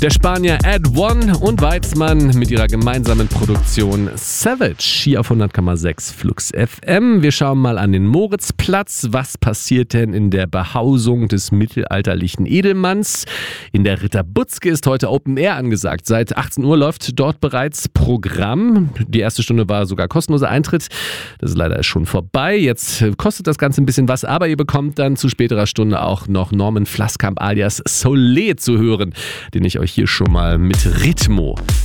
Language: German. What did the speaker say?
Der Spanier Ed One und Weizmann mit ihrer gemeinsamen Produktion Savage hier auf 100,6 Flux FM. Wir schauen mal an den Moritzplatz. Was passiert denn in der Behausung des mittelalterlichen Edelmanns? In der Ritter Butzke ist heute Open Air angesagt. Seit 18 Uhr läuft dort bereits Programm. Die erste Stunde war sogar kostenloser Eintritt. Das ist leider schon vorbei. Jetzt kostet das Ganze ein bisschen was, aber ihr bekommt dann zu späterer Stunde auch noch Norman Flasskamp alias Solé zu hören, den ich euch hier schon mal mit Ritmo